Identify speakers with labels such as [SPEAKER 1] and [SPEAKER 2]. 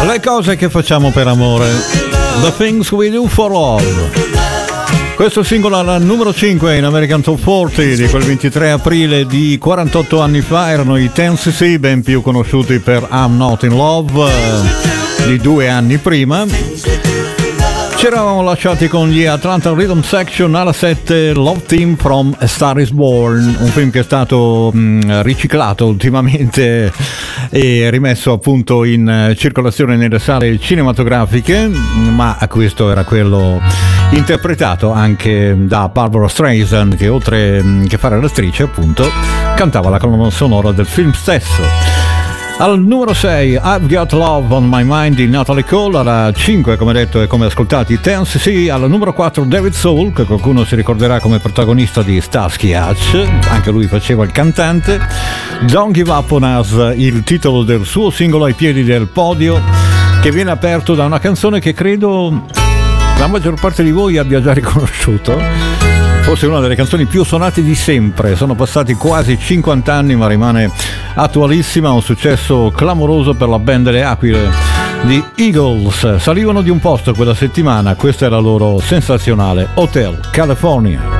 [SPEAKER 1] Le cose che facciamo per amore. The Things We Do for Love. Questo singolo al numero 5 in American Top 40 di quel 23 aprile di 48 anni fa erano i 10cc, ben più conosciuti per I'm Not in Love, di 2 anni prima. Ci eravamo lasciati con gli Atlanta Rhythm Section alla 7, Love Team from A Star Is Born, un film che è stato riciclato ultimamente e rimesso appunto in circolazione nelle sale cinematografiche, ma questo era quello interpretato anche da Barbara Streisand, che oltre che fare l'attrice appunto cantava la colonna sonora del film stesso. Al numero 6 I've Got Love on My Mind di Natalie Cole, alla 5 come detto e come ascoltati 10cc, al numero 4 David Soul, che qualcuno si ricorderà come protagonista di Starsky Hutch, anche lui faceva il cantante. Don't Give Up on Us, il titolo del suo singolo ai piedi del podio, che viene aperto da una canzone che credo la maggior parte di voi abbia già riconosciuto. Forse una delle canzoni più suonate di sempre, sono passati quasi 50 anni ma rimane attualissima, un successo clamoroso per la band delle Aquile di Eagles. Salivano di un posto quella settimana, questa è la loro sensazionale Hotel California.